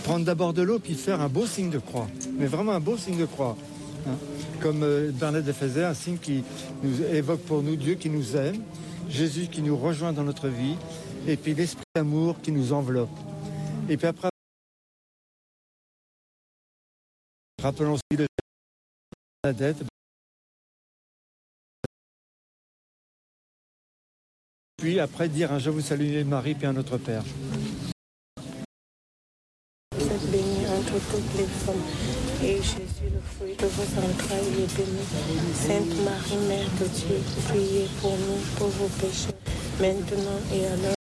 prendre d'abord de l'eau puis faire un beau signe de croix. Mais vraiment un beau signe de croix. Hein. Comme Bernadette le faisait, un signe qui nous évoque pour nous Dieu qui nous aime, Jésus qui nous rejoint dans notre vie, et puis l'esprit d'amour qui nous enveloppe. Et puis après, rappelons aussi le Bernadette. Puis après dire un Je vous salue Marie, puis un Notre Père. Vous êtes bénie entre toutes les femmes, et Jésus, le fruit de vos entrailles, est béni. Sainte Marie, Mère de Dieu, priez pour nous, pauvres pécheurs, maintenant et à l'heure